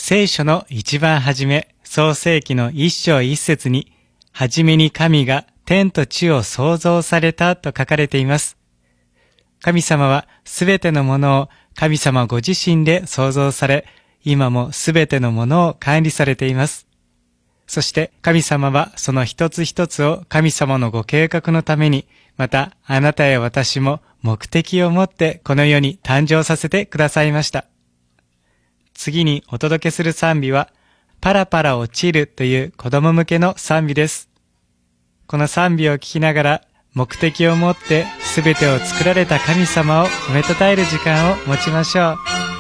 聖書の一番初め、創世記の一章一節に、はじめに神が天と地を創造されたと書かれています。神様はすべてのものを神様ご自身で創造され、今もすべてのものを管理されています。そして神様はその一つ一つを神様のご計画のために、またあなたや私も目的を持ってこの世に誕生させてくださいました。次にお届けする賛美は、パラパラ落ちるという子供向けの賛美です。この賛美を聞きながら、目的を持ってすべてを作られた神様を褒めたたえる時間を持ちましょう。